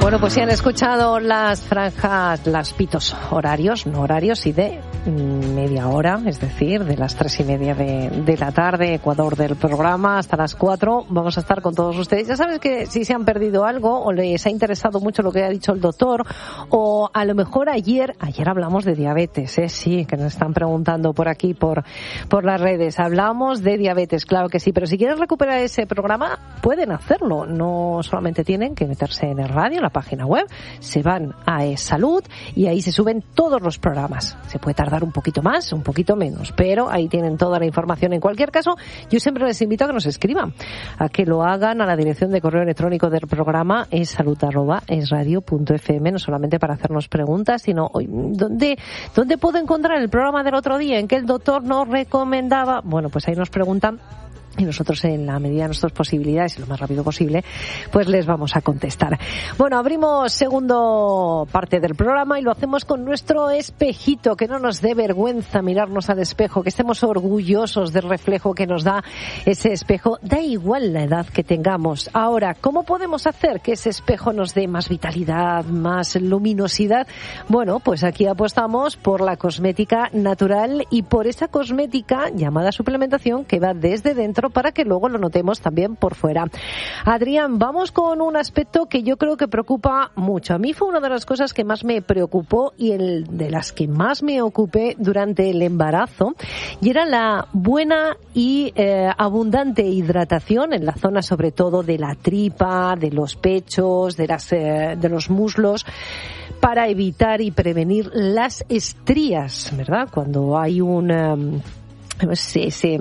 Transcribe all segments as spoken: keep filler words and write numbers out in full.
Bueno, pues si han escuchado las franjas, las pitos horarios, no horarios, y de media hora, es decir, de las tres y media de, de la tarde, Ecuador del programa, hasta las cuatro, vamos a estar con todos ustedes. Ya sabes que si se han perdido algo o les ha interesado mucho lo que ha dicho el doctor, o a lo mejor ayer, ayer hablamos de diabetes, ¿eh? Sí, que nos están preguntando por aquí, por, por las redes. Hablamos de diabetes, claro que sí, pero si quieren recuperar ese programa, pueden hacerlo. No solamente tienen que meterse en el radio, la página web, se van a eSalud y ahí se suben todos los programas. Se puede tardar un poquito más, un poquito menos, pero ahí tienen toda la información. En cualquier caso, yo siempre les invito a que nos escriban, a que lo hagan a la dirección de correo electrónico del programa esalud arroba esradio punto f m, no solamente para hacernos preguntas, sino ¿dónde, dónde puedo encontrar el programa del otro día en que el doctor nos recomendaba? Bueno, pues ahí nos preguntan. Y nosotros, en la medida de nuestras posibilidades y lo más rápido posible, pues les vamos a contestar. Bueno, abrimos segundo parte del programa y lo hacemos con nuestro espejito. Que no nos dé vergüenza mirarnos al espejo, que estemos orgullosos del reflejo que nos da ese espejo. Da igual la edad que tengamos. Ahora, ¿cómo podemos hacer que ese espejo nos dé más vitalidad, más luminosidad? Bueno, pues aquí apostamos por la cosmética natural y por esa cosmética llamada suplementación que va desde dentro para que luego lo notemos también por fuera. Adrián, vamos con un aspecto que yo creo que preocupa mucho. A mí fue una de las cosas que más me preocupó y el de las que más me ocupé durante el embarazo, y era la buena y eh, abundante hidratación en la zona, sobre todo de la tripa, de los pechos, de las eh, de los muslos, para evitar y prevenir las estrías, ¿verdad? Cuando hay un um, se, se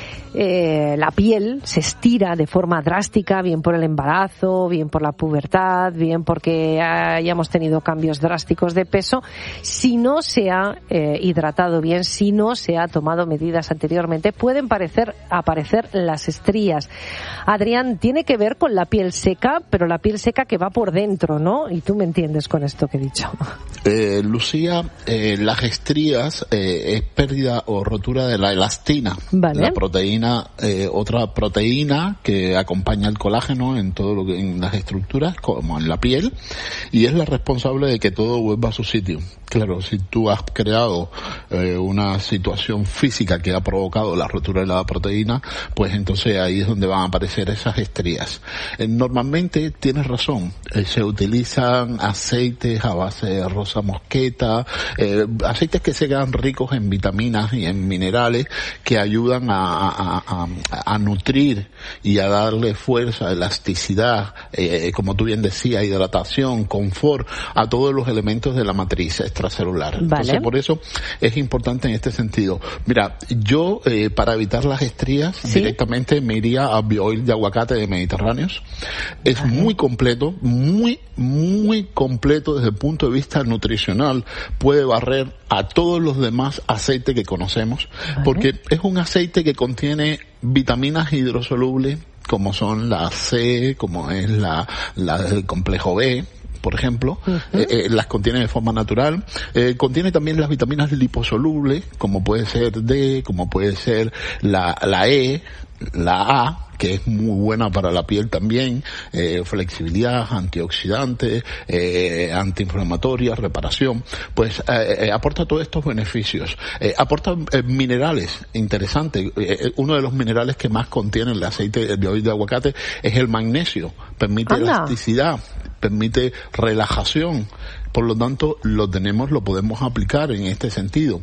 Eh, la piel se estira de forma drástica, bien por el embarazo, bien por la pubertad, bien porque hayamos tenido cambios drásticos de peso, si no se ha eh, hidratado bien, si no se ha tomado medidas anteriormente, pueden parecer, aparecer las estrías. Adrián, tiene que ver con la piel seca, pero la piel seca que va por dentro, ¿no? Y tú me entiendes con esto que he dicho. Eh, Lucía, eh, las estrías eh, es pérdida o rotura de la elastina, vale. La proteína Eh, otra proteína que acompaña el colágeno en todo lo que, en las estructuras, como en la piel, y es la responsable de que todo vuelva a su sitio. Claro, si tú has creado eh, una situación física que ha provocado la rotura de la proteína, pues entonces ahí es donde van a aparecer esas estrías. Eh, normalmente tienes razón, eh, se utilizan aceites a base de rosa mosqueta, eh, aceites que se quedan ricos en vitaminas y en minerales que ayudan a, a, a, a nutrir y a darle fuerza, elasticidad, eh, como tú bien decías, hidratación, confort a todos los elementos de la matriz extracelular. Vale. Entonces, por eso es importante en este sentido. Mira, yo eh, para evitar las estrías, ¿sí?, directamente me iría a Bioil de aguacate de Mediterráneos. Es vale. muy completo, muy, muy completo desde el punto de vista nutricional. Puede barrer a todos los demás aceites que conocemos, vale. porque es un aceite que contiene vitaminas hidrosolubles, como son la C, como es la, la del complejo B, por ejemplo, uh-huh. eh, eh, las contiene de forma natural. Eh, contiene también las vitaminas liposolubles, como puede ser D, como puede ser la, la E, la A, que es muy buena para la piel también, eh, flexibilidad, antioxidante, eh, antiinflamatoria, reparación, pues eh, eh, aporta todos estos beneficios. Eh, aporta eh, minerales interesantes. Eh, uno de los minerales que más contiene el aceite de oil de aguacate es el magnesio. Permite Anda. elasticidad, permite relajación. Por lo tanto, lo tenemos, lo podemos aplicar en este sentido.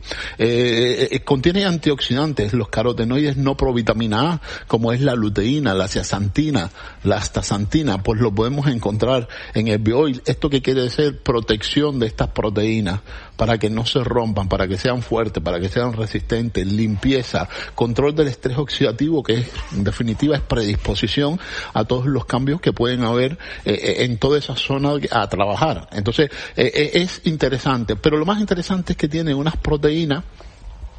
Eh, eh, contiene antioxidantes, los carotenoides no provitamina A, como es la luteína, la zeaxantina, la astaxantina, pues lo podemos encontrar en el Bioil. ¿Esto qué quiere decir? Protección de estas proteínas, para que no se rompan, para que sean fuertes, para que sean resistentes, limpieza, control del estrés oxidativo, que es, en definitiva, es predisposición a todos los cambios que pueden haber eh, en toda esa zona a trabajar. Entonces, eh, eh, es interesante, pero lo más interesante es que tiene unas proteínas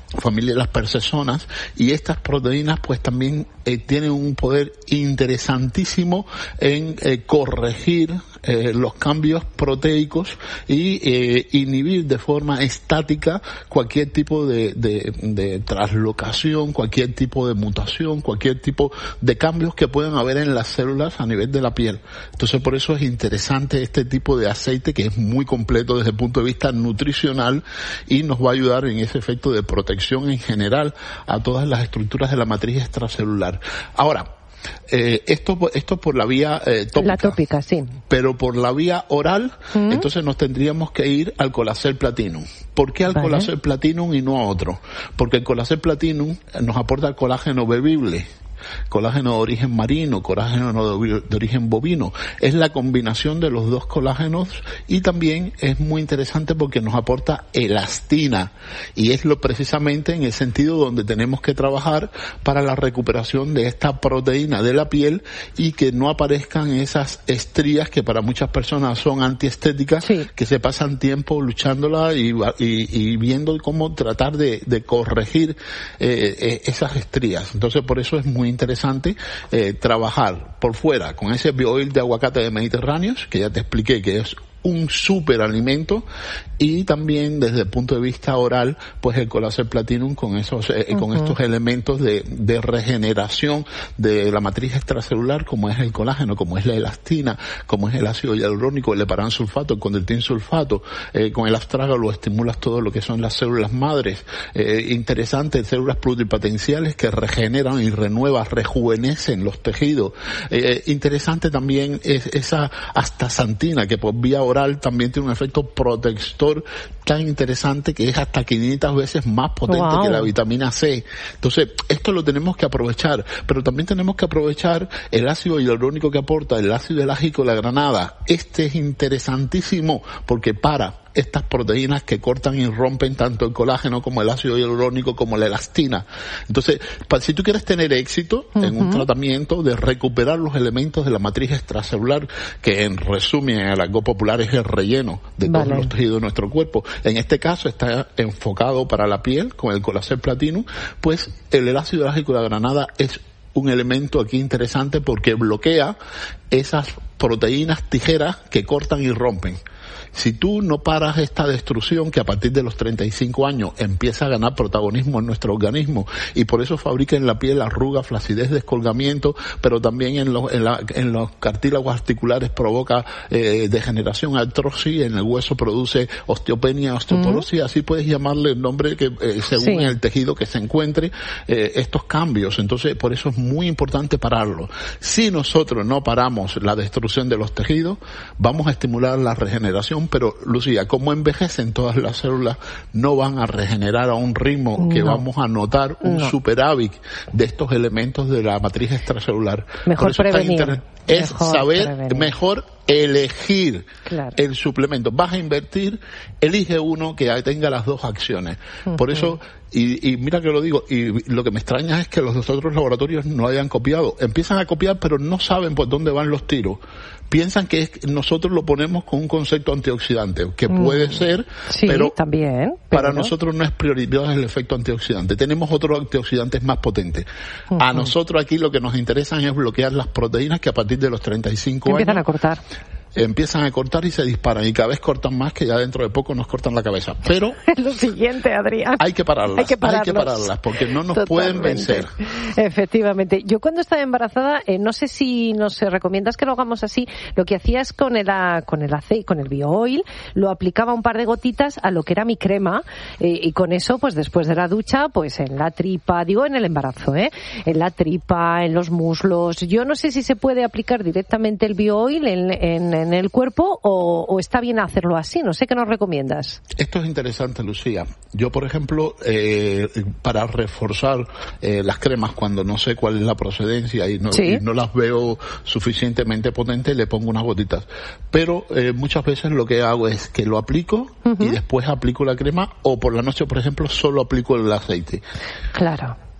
familia de las percesonas, y estas proteínas pues también eh, tienen un poder interesantísimo en eh, corregir eh, los cambios proteicos y eh, inhibir de forma estática cualquier tipo de, de, de traslocación, cualquier tipo de mutación, cualquier tipo de cambios que puedan haber en las células a nivel de la piel. Entonces por eso es interesante este tipo de aceite, que es muy completo desde el punto de vista nutricional y nos va a ayudar en ese efecto de protección en general a todas las estructuras de la matriz extracelular. Ahora, Eh, esto esto por la vía eh, tópica. La tópica, sí. Pero por la vía oral, ¿Mm? entonces nos tendríamos que ir al Colacel Platinum. ¿Por qué al vale. Colacel Platinum y no a otro? Porque el Colacel Platinum nos aporta colágeno bebible, colágeno de origen marino, colágeno de, de origen bovino. Es la combinación de los dos colágenos, y también es muy interesante porque nos aporta elastina, y es lo precisamente en el sentido donde tenemos que trabajar para la recuperación de esta proteína de la piel y que no aparezcan esas estrías que para muchas personas son antiestéticas, sí. que se pasan tiempo luchándola y, y, y viendo cómo tratar de, de corregir eh, esas estrías. Entonces por eso es muy interesante eh, trabajar por fuera con ese bioil de aguacate de Mediterráneos, que ya te expliqué que es un súper alimento, y también desde el punto de vista oral, pues el Colacel Platinum con esos, eh, uh-huh. con estos elementos de, de regeneración de la matriz extracelular, como es el colágeno, como es la elastina, como es el ácido hialurónico, el heparansulfato, el condroitinsulfato, eh, con el astragalus estimulas todo lo que son las células madres, eh, interesante, células pluripotenciales que regeneran y renuevan, rejuvenecen los tejidos, eh, interesante también es esa astaxantina que por vía oral también tiene un efecto protector tan interesante, que es hasta quinientas veces más potente wow. que la vitamina C. Entonces, esto lo tenemos que aprovechar, pero también tenemos que aprovechar el ácido hialurónico que aporta el ácido elágico de la granada. Este es interesantísimo porque para estas proteínas que cortan y rompen tanto el colágeno como el ácido hialurónico como la elastina. Entonces, si tú quieres tener éxito uh-huh. en un tratamiento de recuperar los elementos de la matriz extracelular, que en resumen, en el argot popular es el relleno de vale. todos los tejidos de nuestro cuerpo, en este caso está enfocado para la piel con el Colacel Platinum, pues el ácido elágico de la granada es un elemento aquí interesante porque bloquea esas proteínas tijeras que cortan y rompen. Si tú no paras esta destrucción que a partir de los treinta y cinco años empieza a ganar protagonismo en nuestro organismo, y por eso fabrica en la piel arrugas, flacidez, descolgamiento, pero también en los, en, la, en los cartílagos articulares provoca eh, degeneración, artrosis, en el hueso produce osteopenia, osteoporosis, uh-huh. así puedes llamarle el nombre que eh, según sí. el tejido que se encuentre eh, estos cambios. Entonces por eso es muy importante pararlo. Si nosotros no paramos la destrucción de los tejidos, vamos a estimular la regeneración, pero Lucía, como envejecen todas las células, no van a regenerar a un ritmo que no. vamos a notar un no. superávit de estos elementos de la matriz extracelular. Mejor prevenir. Inter- es mejor saber prevenir. mejor elegir claro. el suplemento. Vas a invertir, elige uno que tenga las dos acciones. Uh-huh. Por eso, y, y mira que lo digo, y lo que me extraña es que los otros laboratorios no hayan copiado. Empiezan a copiar, pero no saben por dónde van los tiros. Piensan que es, nosotros lo ponemos con un concepto antioxidante, que puede mm. ser, sí, pero también, para pero... nosotros no es prioridad el efecto antioxidante. Tenemos otros antioxidantes más potentes. Uh-huh. A nosotros aquí lo que nos interesa es bloquear las proteínas que a partir de los treinta y cinco empiezan años... a cortar. empiezan a cortar y se disparan, y cada vez cortan más, que ya dentro de poco nos cortan la cabeza. Pero es lo siguiente, Adrián. Hay que pararlas, hay que, hay que pararlas, porque no nos Totalmente. pueden vencer. Efectivamente. Yo cuando estaba embarazada, eh, no sé si nos recomiendas que lo hagamos así, lo que hacías con el, con el aceite, con el bio-oil, lo aplicaba un par de gotitas a lo que era mi crema, eh, y con eso, pues después de la ducha, pues en la tripa, digo en el embarazo, eh, en la tripa, en los muslos. Yo no sé si se puede aplicar directamente el bio-oil en, en en el cuerpo o, o está bien hacerlo así. No sé qué nos recomiendas. Esto es interesante, Lucía. Yo, por ejemplo, eh, para reforzar eh, las cremas cuando no sé cuál es la procedencia y no, ¿Sí? y no las veo suficientemente potentes, le pongo unas gotitas. Pero eh, muchas veces lo que hago es que lo aplico uh-huh. y después aplico la crema, o por la noche, por ejemplo, solo aplico el aceite. Claro.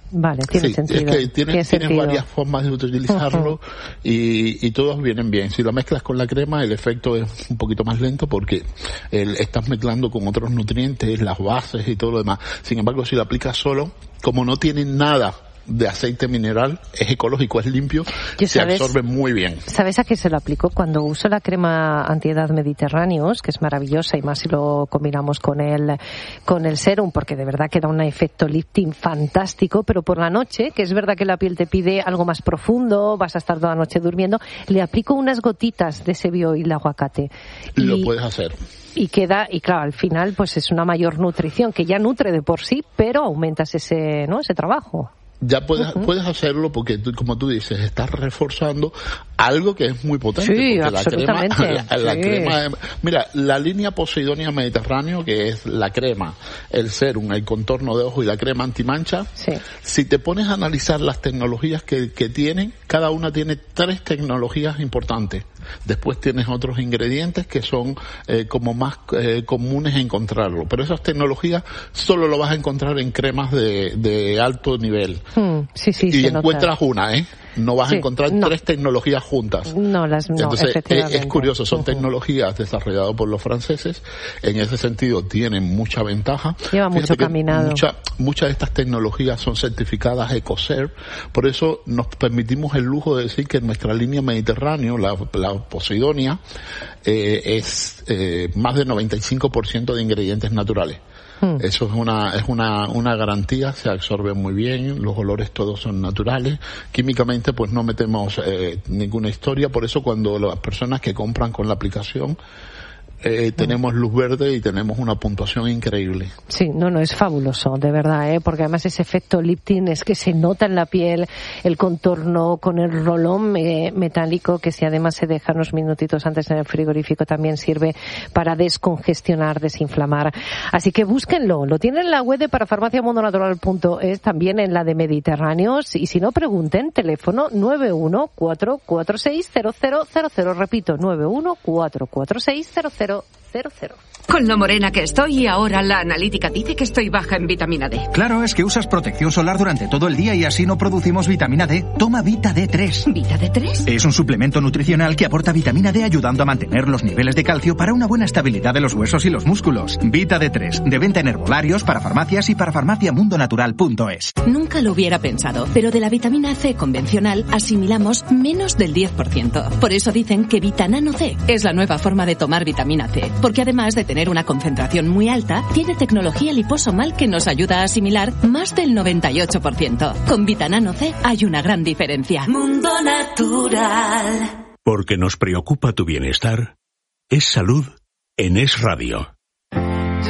Vale, tiene sí, sentido. Es que tienes, tienes varias formas de utilizarlo uh-huh. y, y todos vienen bien. Si lo mezclas con la crema, el efecto es un poquito más lento porque el, estás mezclando con otros nutrientes, las bases y todo lo demás. Sin embargo, si lo aplicas solo, como no tiene nada de aceite mineral, es ecológico, es limpio, Yo se sabes, absorbe muy bien. ¿Sabes a qué se lo aplico? Cuando uso la crema antiedad Mediterráneos, que es maravillosa y más si lo combinamos con el con el serum, porque de verdad que da un efecto lifting fantástico, pero por la noche, que es verdad que la piel te pide algo más profundo, vas a estar toda la noche durmiendo, le aplico unas gotitas de ese bioil aguacate. Lo y, puedes hacer. Y queda, y claro, al final pues es una mayor nutrición, que ya nutre de por sí, pero aumentas ese, ¿no? ese trabajo. Ya puedes, uh-huh. puedes hacerlo porque, tú, como tú dices, estás reforzando algo que es muy potente. Sí, porque absolutamente. La crema, la, la sí. crema, mira, la línea Posidonia Mediterráneo, que es la crema, el serum, el contorno de ojo y la crema antimancha, sí. si te pones a analizar las tecnologías que, que tienen, cada una tiene tres tecnologías importantes. Después tienes otros ingredientes que son eh, como más eh, comunes encontrarlo. Pero esas tecnologías solo lo vas a encontrar en cremas de, de alto nivel. Hmm, sí, sí, y encuentras nota. una, ¿eh? No vas sí, a encontrar no. tres tecnologías juntas. No, las no, Entonces, efectivamente. Es, es curioso, son uh-huh. tecnologías desarrolladas por los franceses. En ese sentido tienen mucha ventaja. Lleva Fíjate mucho caminado. Mucha, muchas de estas tecnologías son certificadas EcoCert. Por eso nos permitimos el lujo de decir que nuestra línea Mediterráneo, la, la Posidonia, eh, es eh, más del noventa y cinco por ciento de ingredientes naturales. Hmm. Eso es una es una una garantía, se absorbe muy bien, los olores todos son naturales, químicamente pues no metemos eh, ninguna historia, por eso cuando las personas que compran con la aplicación Eh, tenemos luz verde y tenemos una puntuación increíble. Sí, no, no, es fabuloso, de verdad, ¿eh? Porque además ese efecto lifting es que se nota en la piel, el contorno con el rolón eh, metálico, que si además se deja unos minutitos antes en el frigorífico también sirve para descongestionar, desinflamar. Así que búsquenlo, lo tienen en la web de parafarmacia mundo natural punto es, también en la de Mediterráneos, y si no pregunten, teléfono nueve uno cuatro cuatro seis cero cero cero cero, repito, nueve uno cuatro cuatro seis cero cero cero cero. Con lo morena que estoy y ahora la analítica dice que estoy baja en vitamina D. Claro, es que usas protección solar durante todo el día y así no producimos vitamina D. Toma Vita D tres. ¿Vita D tres? Es un suplemento nutricional que aporta vitamina D ayudando a mantener los niveles de calcio para una buena estabilidad de los huesos y los músculos. Vita D tres, de venta en herbolarios, para farmacias y para farmacia mundo natural punto es. Nunca lo hubiera pensado, pero de la vitamina C convencional asimilamos menos del diez por ciento. Por eso dicen que Vitanano C es la nueva forma de tomar vitamina C, porque además de tener una concentración muy alta, tiene tecnología liposomal que nos ayuda a asimilar más del noventa y ocho por ciento. Con Vitanano C hay una gran diferencia. Mundo Natural. Porque nos preocupa tu bienestar, es salud en Es Radio.